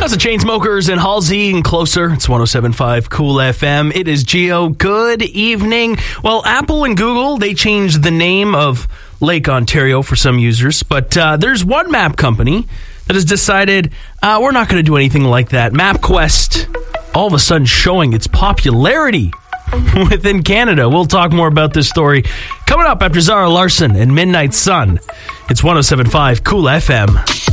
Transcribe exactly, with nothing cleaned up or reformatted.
That's the Chainsmokers and Halsey and Closer. It's one oh seven point five Cool F M. It is Geo. Good evening. Well, Apple and Google, they changed the name of Lake Ontario for some users, but uh, there's one map company that has decided uh, we're not going to do anything like that. MapQuest, all of a sudden showing its popularity within Canada. We'll talk more about this story coming up after Zara Larson and Midnight Sun. It's one oh seven point five Cool F M.